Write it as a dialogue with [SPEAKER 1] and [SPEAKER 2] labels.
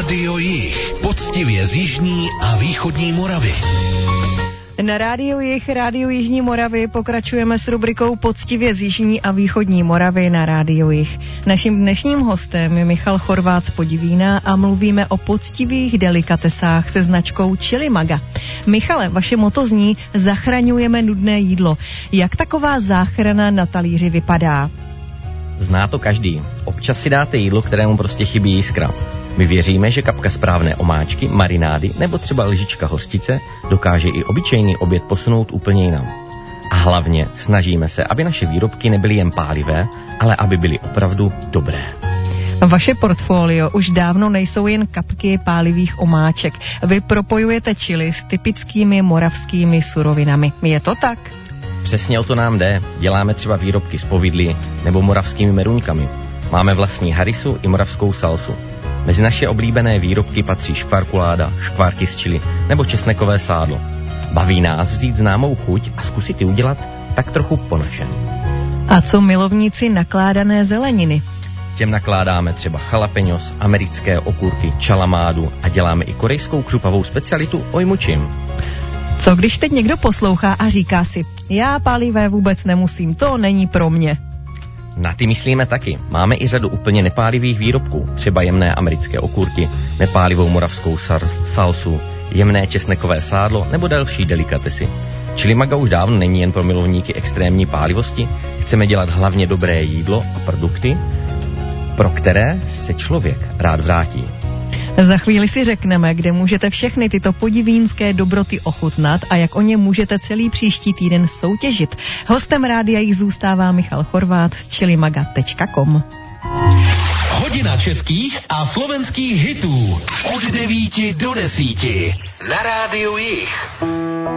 [SPEAKER 1] Rádio Jih, poctivě z jižní a východní Moravy.
[SPEAKER 2] Na Rádiu Jih, Rádiu Jižní Moravy pokračujeme s rubrikou Poctivě z jižní a východní Moravy na Rádiu Jih. Naším dnešním hostem je Michal Chorvát z Podivína a mluvíme o poctivých delikatesách se značkou Chili Maga. Michale, vaše motto zní zachraňujeme nudné jídlo. Jak taková záchrana na talíři vypadá?
[SPEAKER 3] Zná to každý. Občas si dáte jídlo, kterému prostě chybí jiskra. My věříme, že kapka správné omáčky, marinády nebo třeba lžička hořčice dokáže i obyčejný oběd posunout úplně jinam. A hlavně snažíme se, aby naše výrobky nebyly jen pálivé, ale aby byly opravdu dobré.
[SPEAKER 2] Vaše portfolio už dávno nejsou jen kapky pálivých omáček. Vy propojujete chili s typickými moravskými surovinami. Je to tak?
[SPEAKER 3] Přesně o to nám jde. Děláme třeba výrobky z povidly nebo moravskými meruňkami. Máme vlastní harisu i moravskou salsu. Mezi naše oblíbené výrobky patří škvarkuláda, škvárky z chili nebo česnekové sádlo. Baví nás vzít známou chuť a zkusit ji udělat tak trochu po našem.
[SPEAKER 2] A co milovníci nakládané zeleniny?
[SPEAKER 3] Těm nakládáme třeba jalapeňos, americké okurky, čalamádu a děláme i korejskou křupavou specialitu ojmučim.
[SPEAKER 2] Co když teď někdo poslouchá a říká si, já pálivé vůbec nemusím, to není pro mě.
[SPEAKER 3] Na ty myslíme taky. Máme i řadu úplně nepálivých výrobků, třeba jemné americké okurky, nepálivou moravskou salsu, jemné česnekové sádlo nebo další delikatesy. Chili Maga už dávno není jen pro milovníky extrémní pálivosti, chceme dělat hlavně dobré jídlo a produkty, pro které se člověk rád vrátí.
[SPEAKER 2] Za chvíli si řekneme, kde můžete všechny tyto podivínské dobroty ochutnat a jak o ně můžete celý příští týden soutěžit. Hostem Rádia Jih zůstává Michal Chorvát z chilimaga.com.
[SPEAKER 1] Hodina českých a slovenských hitů od 9 do 10 na Rádiu Jih.